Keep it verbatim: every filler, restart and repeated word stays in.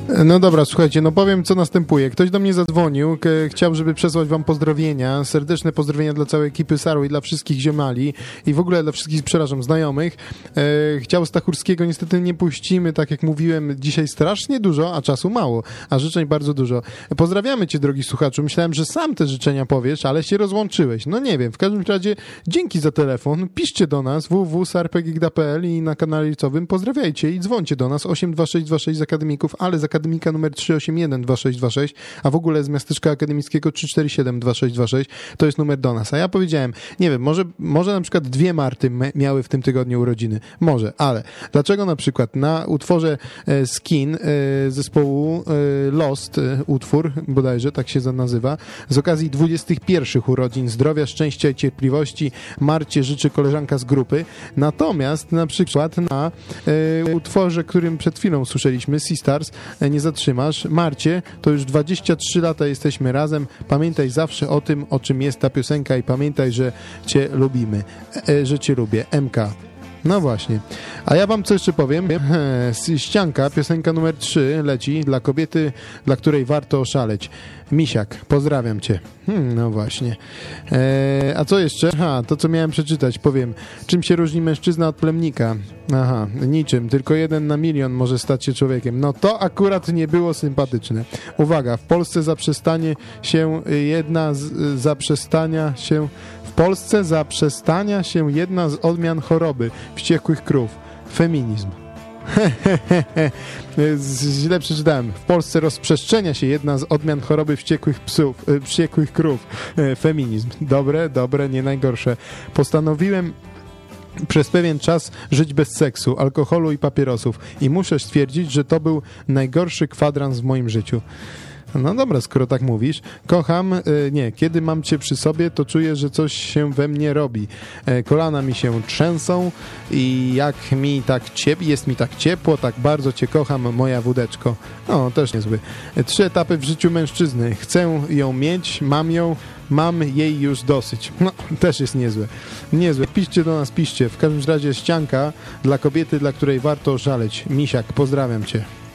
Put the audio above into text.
No dobra, słuchajcie, no powiem, co następuje. Ktoś do mnie zadzwonił, k- chciał, żeby przesłać wam pozdrowienia, serdeczne pozdrowienia dla całej ekipy Saru i dla wszystkich ziomali i w ogóle dla wszystkich, przepraszam, znajomych. E, chciał Stachurskiego, niestety nie puścimy, tak jak mówiłem, dzisiaj strasznie dużo, a czasu mało, a życzeń bardzo dużo. Pozdrawiamy cię, drogi słuchaczu. Myślałem, że sam te życzenia powiesz, ale się rozłączyłeś. No nie wiem, w każdym razie dzięki za telefon, piszcie do nas w w w kropka sarpegigda kropka p l i na kanale licowym pozdrawiajcie i dzwońcie do nas osiem dwa sześć dwa sześć z akademików, ale z akademika numer trzy osiem jeden dwa sześć dwa sześć, a w ogóle z miasteczka akademickiego trzy cztery siedem dwa sześć dwa sześć, to jest numer do nas. A ja powiedziałem, nie wiem, może, może na przykład dwie Marty miały w tym tygodniu urodziny. Może, ale dlaczego na przykład na utworze e, Skin e, zespołu e, Lost, e, utwór bodajże, tak się nazywa, z okazji dwudziestych pierwszych urodzin, zdrowia, szczęścia i cierpliwości Marcie życzy koleżanka z grupy. Natomiast na przykład na e, utworze, którym przed chwilą słyszeliśmy, Sea Stars, e, nie zatrzymasz. Marcie, to już dwadzieścia trzy lata jesteśmy razem. Pamiętaj zawsze o tym, o czym jest ta piosenka i pamiętaj, że cię lubimy, e, że cię lubię. M K. No właśnie. A ja wam co jeszcze powiem. Ścianka, piosenka numer trzy leci dla kobiety, dla której warto oszaleć. Misiak, pozdrawiam cię. Hmm, no właśnie. Eee, a co jeszcze? Ha, to co miałem przeczytać, powiem. Czym się różni mężczyzna od plemnika? Aha, niczym. Tylko jeden na milion może stać się człowiekiem. No to akurat nie było sympatyczne. Uwaga, w Polsce zaprzestanie się jedna z zaprzestania się w Polsce zaprzestania się jedna z odmian choroby wściekłych krów. Feminizm. Źle przeczytałem. W Polsce rozprzestrzenia się jedna z odmian choroby wściekłych psów, wściekłych krów. Feminizm. Dobre, dobre, nie najgorsze. Postanowiłem przez pewien czas żyć bez seksu, alkoholu i papierosów i muszę stwierdzić, że to był najgorszy kwadrans w moim życiu. No dobra, skoro tak mówisz. Kocham, y, nie, kiedy mam cię przy sobie, to czuję, że coś się we mnie robi. E, kolana mi się trzęsą i jak mi tak ciep, jest mi tak ciepło, tak bardzo cię kocham, moja wódeczko. No, też niezły. E, trzy etapy w życiu mężczyzny. Chcę ją mieć, mam ją, mam jej już dosyć. No, też jest niezłe. Niezłe. Piszcie do nas, piszcie. W każdym razie ścianka dla kobiety, dla której warto oszaleć. Misiak, pozdrawiam cię.